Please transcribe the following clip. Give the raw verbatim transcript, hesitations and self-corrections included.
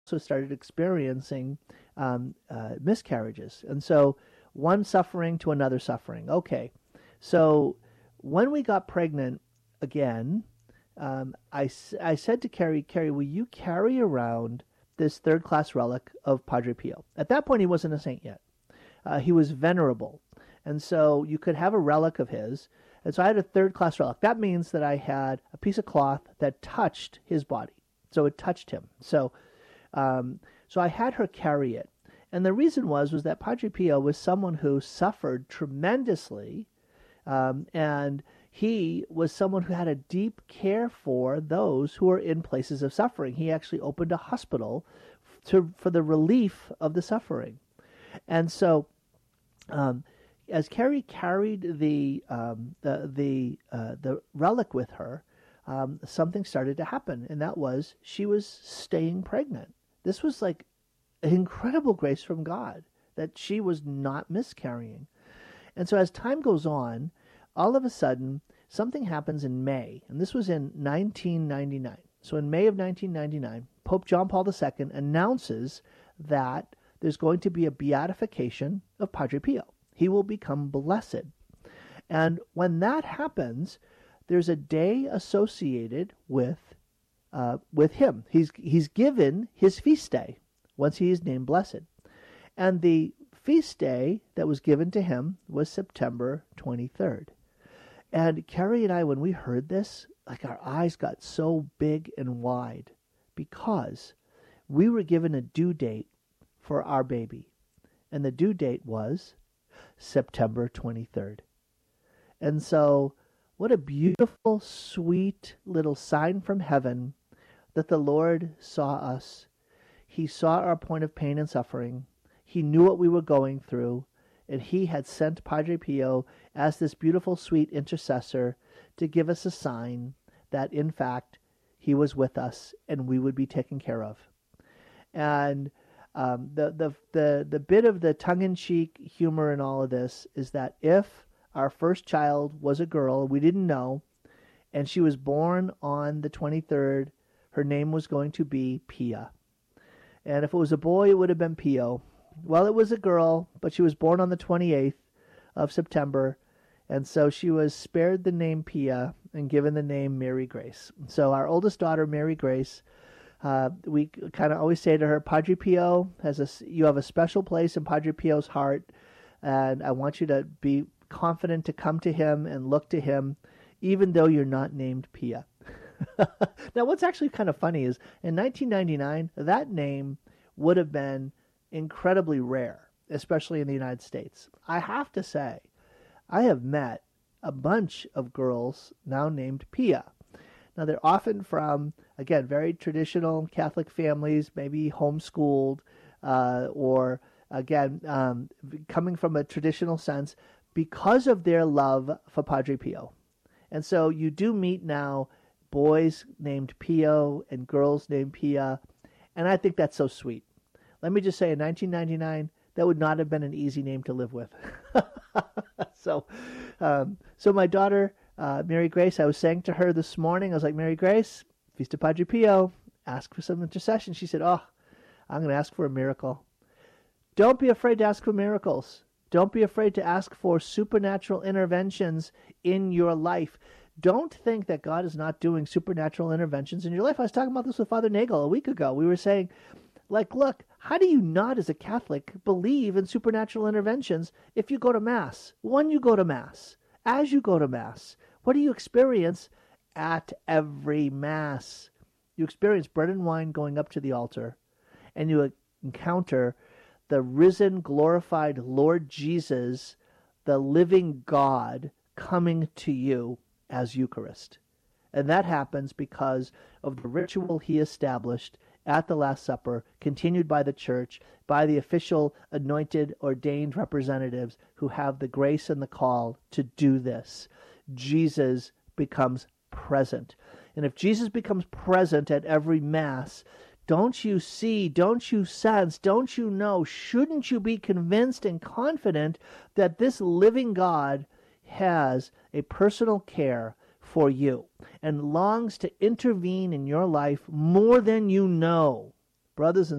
started experiencing um, uh, miscarriages. And so one suffering to another suffering. Okay. So when we got pregnant again, um, I, I said to Carrie, Carrie, will you carry around this third-class relic of Padre Pio? At that point, he wasn't a saint yet. Uh, he was venerable. And so you could have a relic of his. And so I had a third-class relic. That means that I had a piece of cloth that touched his body. So it touched him. So um, so I had her carry it. And the reason was, was that Padre Pio was someone who suffered tremendously. Um, and he was someone who had a deep care for those who were in places of suffering. He actually opened a hospital to, for the relief of the suffering. And so um, as Carrie carried the um, the the, uh, the relic with her, um, something started to happen, and that was she was staying pregnant. This was like an incredible grace from God that she was not miscarrying. And so as time goes on, all of a sudden, something happens in May, and this was in nineteen ninety-nine. So in May of nineteen ninety-nine, Pope John Paul the Second announces that there's going to be a beatification of Padre Pio. He will become blessed. And when that happens, there's a day associated with uh, with him. He's he's given his feast day once he is named blessed. And the feast day that was given to him was September twenty-third. And Carrie and I, when we heard this, like our eyes got so big and wide because we were given a due date for our baby. And the due date was September twenty-third. And so what a beautiful, sweet little sign from heaven that the Lord saw us. He saw our point of pain and suffering. He knew what we were going through. And he had sent Padre Pio as this beautiful, sweet intercessor to give us a sign that, in fact, he was with us and we would be taken care of. And um, the, the, the, the bit of the tongue-in-cheek humor in all of this is that if our first child was a girl, we didn't know, and she was born on the twenty-third, her name was going to be Pia. And if it was a boy, it would have been Pio. Well, it was a girl, but she was born on the twenty-eighth of September, and so she was spared the name Pia and given the name Mary Grace. So our oldest daughter, Mary Grace, uh, we kind of always say to her, Padre Pio, has a, you have a special place in Padre Pio's heart, and I want you to be confident to come to him and look to him, even though you're not named Pia. Now, what's actually kind of funny is in nineteen ninety-nine, that name would have been incredibly rare, especially in the United States. I have to say, I have met a bunch of girls now named Pia. Now, they're often from, again, very traditional Catholic families, maybe homeschooled, uh, or, again, um, coming from a traditional sense because of their love for Padre Pio. And so you do meet now boys named Pio and girls named Pia, and I think that's so sweet. Let me just say, in nineteen ninety-nine, that would not have been an easy name to live with. so um, so my daughter, uh, Mary Grace, I was saying to her this morning, I was like, Mary Grace, Feast of Padre Pio, ask for some intercession. She said, oh, I'm going to ask for a miracle. Don't be afraid to ask for miracles. Don't be afraid to ask for supernatural interventions in your life. Don't think that God is not doing supernatural interventions in your life. I was talking about this with Father Nagel a week ago. We were saying, like, look, how do you not, as a Catholic, believe in supernatural interventions if you go to Mass? When you go to Mass, as you go to Mass, what do you experience at every Mass? You experience bread and wine going up to the altar, and you encounter the risen, glorified Lord Jesus, the living God, coming to you as Eucharist. And that happens because of the ritual he established at the Last Supper, continued by the Church, by the official, anointed, ordained representatives who have the grace and the call to do this. Jesus becomes present. And if Jesus becomes present at every Mass, don't you see, don't you sense, don't you know, shouldn't you be convinced and confident that this living God has a personal care for you and longs to intervene in your life more than you know? Brothers and